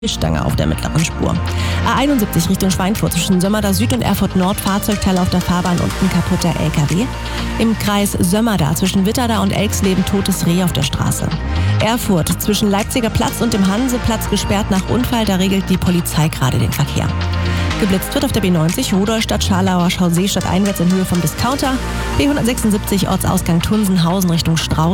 Stange auf der mittleren Spur. A71 Richtung Schweinfurt zwischen Sömmerda Süd und Erfurt Nord, Fahrzeugteil auf der Fahrbahn und ein kaputter LKW. Im Kreis Sömmerda zwischen Witterda und Elxleben totes Reh auf der Straße. Erfurt zwischen Leipziger Platz und dem Hanseplatz gesperrt nach Unfall, da regelt die Polizei gerade den Verkehr. Geblitzt wird auf der B90 Rudolstadt Scharlauer Chaussee stadteinwärts in Höhe vom Discounter. B176 Ortsausgang Tunsenhausen Richtung Strauß.